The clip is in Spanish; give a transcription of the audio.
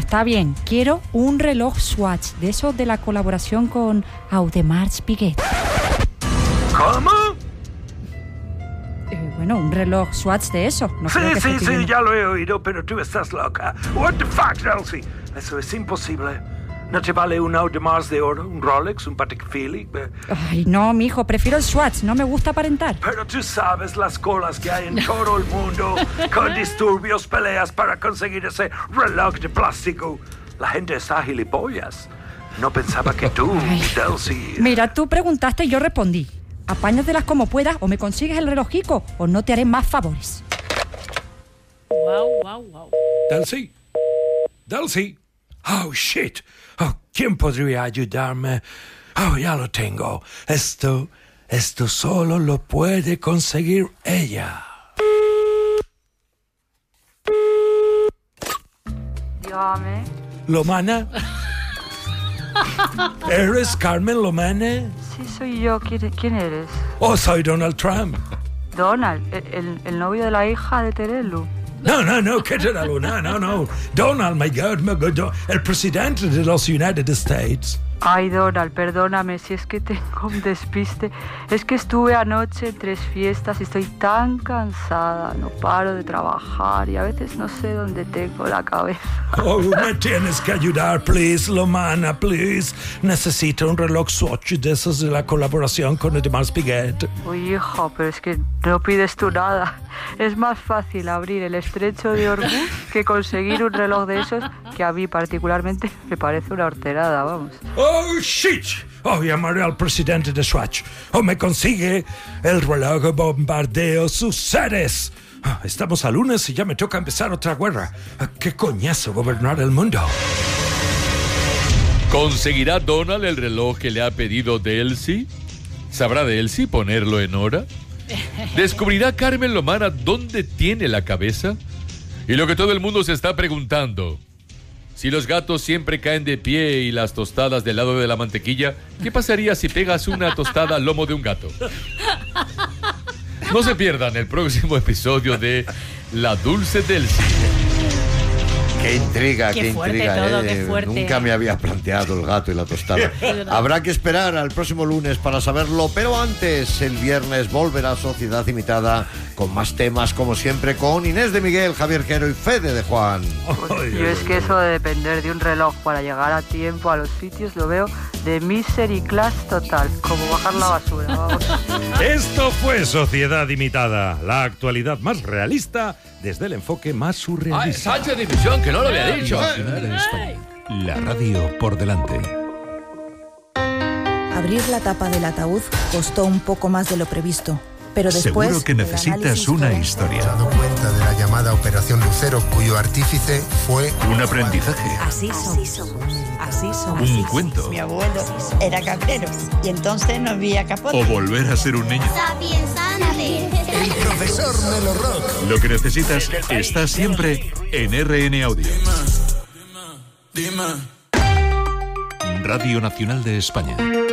está bien. Quiero un reloj Swatch, de esos de la colaboración con Audemars Piguet. ¿Cómo? Bueno, un reloj Swatch de eso. No creo que Sí, ya lo he oído, pero tú estás loca. What the fuck, Elsie? Eso es imposible. ¿No te vale un Audemars de oro, un Rolex, un Patek Philippe? Ay, no, mijo, prefiero el Swatch. No me gusta aparentar. Pero tú sabes las colas que hay en todo el mundo, con disturbios, peleas para conseguir ese reloj de plástico. La gente está gilipollas. No pensaba que tú, Elsie... Mira, tú preguntaste y yo respondí. Apáñatelas como puedas, o me consigues el relojico, o no te haré más favores. Wow. Delcy. Oh, shit. Oh, ¿quién podría ayudarme? Oh, ya lo tengo. Esto solo lo puede conseguir ella. Dígame. ¿Lomana? ¿Eres Carmen Lomana? Sí, soy yo. ¿Quién eres? Oh, soy Donald Trump. Donald, el novio de la hija de Terelu. No, ¿qué tal? No. Donald, my God, el presidente de los United States. Ay, Donald, perdóname si es que tengo un despiste. Es que estuve anoche en 3 fiestas y estoy tan cansada. No paro de trabajar y a veces no sé dónde tengo la cabeza. Oh, me tienes que ayudar, please, Lomana, please. Necesito un reloj Swatch de esos de la colaboración con Audemars Piguet. Uy, hijo, pero es que no pides tú nada. Es más fácil abrir el estrecho de Hormuz que conseguir un reloj de esos que a mí particularmente me parece una horterada, vamos. Oh, shit. Oh, llamaré al presidente de Swatch. O me consigue el reloj bombardeo sus seres. Estamos a lunes y ya me toca empezar otra guerra. ¿Qué coñazo gobernar el mundo? ¿Conseguirá Donald el reloj que le ha pedido Delcy? ¿Sabrá Delcy ponerlo en hora? ¿Descubrirá Carmen Lomana dónde tiene la cabeza? Y lo que todo el mundo se está preguntando: si los gatos siempre caen de pie y las tostadas del lado de la mantequilla, ¿qué pasaría si pegas una tostada al lomo de un gato? No se pierdan el próximo episodio de La Dulce Delcy. Qué intriga, qué intriga. Todo, qué fuerte. Nunca me había planteado el gato y la tostada. Habrá que esperar al próximo lunes para saberlo, pero antes, el viernes, volverá Sociedad Imitada con más temas, como siempre, con Inés de Miguel, Javier Quero y Fede de Juan. Pues yo es que eso de depender de un reloj para llegar a tiempo a los sitios lo veo de misery class total, como bajar la basura, vamos. Esto fue Sociedad Imitada, la actualidad más realista desde el enfoque más surrealista. Sánchez División, que no lo había dicho. La radio por delante. Abrir la tapa del ataúd costó un poco más de lo previsto, pero después... Seguro que necesitas una historia. ¿Te has dado cuenta de la llamada Operación Lucero, cuyo artífice fue... Un aprendizaje. Así somos. Un cuento. Mi abuelo era cabrero y entonces no había capote. O volver a ser un niño. El profesor Melo Rock. Lo que necesitas está siempre en RN Audio. Dime. Radio Nacional de España.